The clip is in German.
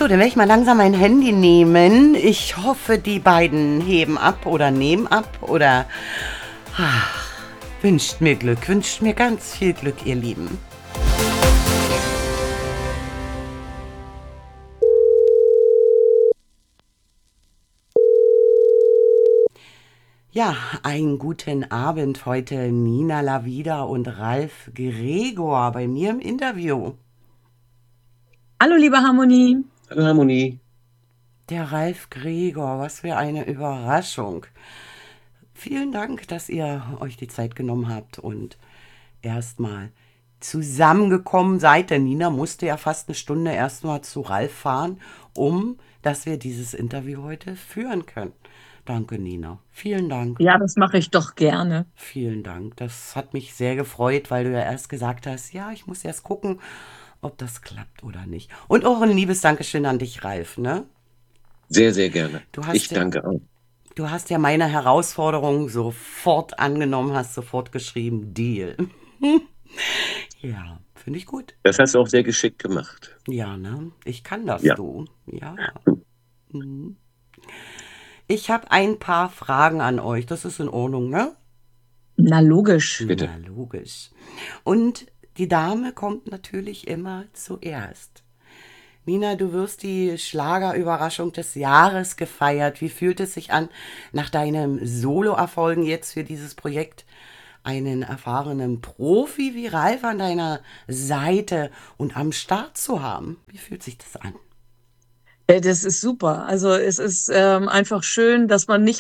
So, dann werde ich mal langsam mein Handy nehmen. Ich hoffe, die beiden heben ab oder nehmen ab oder wünscht mir Glück, wünscht mir ganz viel Glück, ihr Lieben. Ja, einen guten Abend heute Nina Lavida und Ralf Gregor bei mir im Interview. Hallo, liebe Harmonie. Hallo Harmonie. Der Ralf Gregor, was für eine Überraschung. Vielen Dank, dass ihr euch die Zeit genommen habt und erstmal zusammengekommen seid. Denn Nina musste ja fast eine Stunde erstmal zu Ralf fahren, dass wir dieses Interview heute führen können. Danke, Nina. Vielen Dank. Ja, das mache ich doch gerne. Vielen Dank. Das hat mich sehr gefreut, weil du ja erst gesagt hast, ja, ich muss erst gucken, ob das klappt oder nicht. Und auch ein liebes Dankeschön an dich, Ralf, ne? Sehr, sehr gerne. Du Ich hast ja, danke auch. du hast ja meine Herausforderung sofort angenommen, hast sofort geschrieben, Deal. Ja, finde ich gut. Das hast du auch sehr geschickt gemacht. Ja, ne? Ich kann das, Ja. du. Ja. Mhm. Ich habe ein paar Fragen an euch. Das ist in Ordnung, ne? Na, logisch. Bitte. Na, logisch. Und die Dame kommt natürlich immer zuerst. Nina, du wirst die Schlagerüberraschung des Jahres gefeiert. Wie fühlt es sich an, nach deinem Solo-Erfolgen jetzt für dieses Projekt einen erfahrenen Profi wie Ralf an deiner Seite und am Start zu haben? Wie fühlt sich das an? Das ist super. Also es ist einfach schön, dass man nicht